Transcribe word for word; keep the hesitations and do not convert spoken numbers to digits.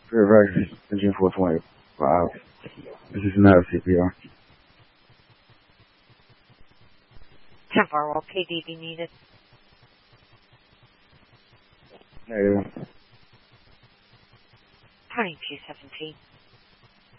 Reverse engine four twenty-five. This is not a C P R. ten four, will P D be needed? Negative. twenty-two seventeen.